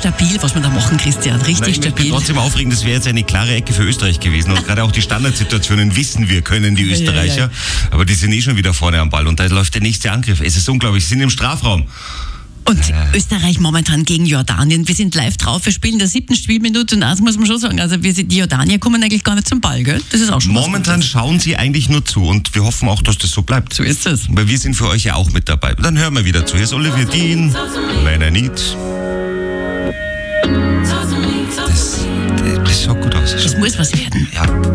stabil, was wir da machen, Christian. Richtig Ich stabil. möchte trotzdem aufregen, das wäre jetzt eine klare Ecke für Österreich gewesen. Und gerade auch die Standardsituationen wissen wir, können die Österreicher. Ja. Aber die sind schon wieder vorne am Ball. Und da läuft der nächste Angriff. Es ist unglaublich, sie sind im Strafraum. Und Österreich momentan gegen Jordanien. Wir sind live drauf, wir spielen der 7. Spielminute und eins muss man schon sagen, also die Jordanier kommen eigentlich gar nicht zum Ball, gell? Das ist auch schon Momentan schauen sie eigentlich nur zu und wir hoffen auch, dass das so bleibt. So ist es. Weil wir sind für euch ja auch mit dabei. Dann hören wir wieder zu. Hier ist Olivier Dean, Man I Need. Das schaut gut aus. Es muss was werden. Ja.